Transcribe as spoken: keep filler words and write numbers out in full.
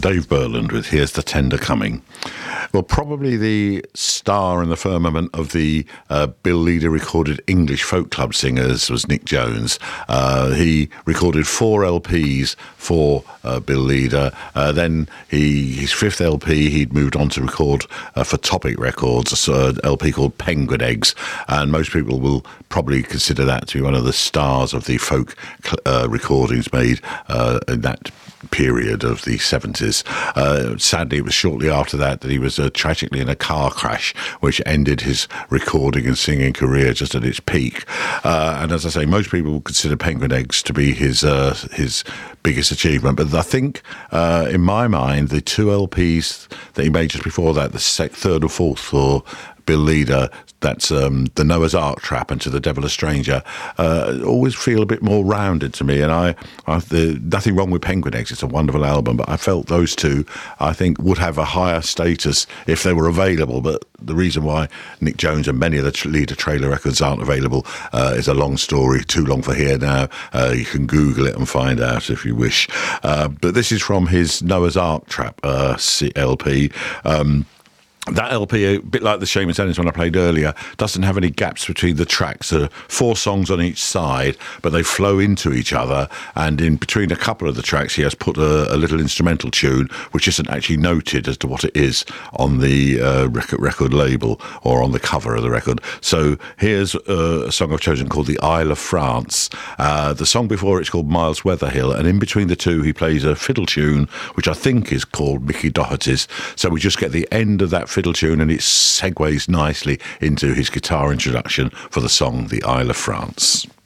Dave Burland with Here's the Tender Coming. Well, probably the star in the firmament of the uh, Bill Leader recorded English folk club singers was Nick Jones. Uh, he recorded four L Ps for uh, Bill Leader. Uh, then he his fifth L P, he'd moved on to record uh, for Topic Records, an L P called Penguin Eggs. And most people will probably consider that to be one of the stars of the folk uh, recordings made uh, in that period of the seventies. Uh, sadly, it was shortly after that that he was uh, tragically in a car crash, which ended his recording and singing career just at its peak. Uh, and as I say, most people would consider Penguin Eggs to be his uh, his biggest achievement. But I think, uh, in my mind, the two L Ps that he made just before that, the sec- third or fourth for Bill Leader, that's um, the Noah's Ark Trap and To the Devil a Stranger, uh, always feel a bit more rounded to me. And I, I the, nothing wrong with Penguin Eggs, it's a wonderful album, but I felt those two, I think, would have a higher status if they were available. But the reason why Nick Jones and many of the Leader trailer records aren't available uh, is a long story, too long for here now. Uh, you can Google it and find out if you wish. Uh, but this is from his Noah's Ark Trap uh, L P. Um, That L P, a bit like the Seamus Ennis one I played earlier, doesn't have any gaps between the tracks. There are four songs on each side, but they flow into each other. And in between a couple of the tracks, he has put a, a little instrumental tune, which isn't actually noted as to what it is on the uh, record, record label or on the cover of the record. So here's a, a song I've chosen called The Isle of France. Uh, the song before it's called Miles Weatherhill, and in between the two, he plays a fiddle tune, which I think is called Mickey Doherty's. So we just get the end of that fiddle tune, and it segues nicely into his guitar introduction for the song The Isle of France.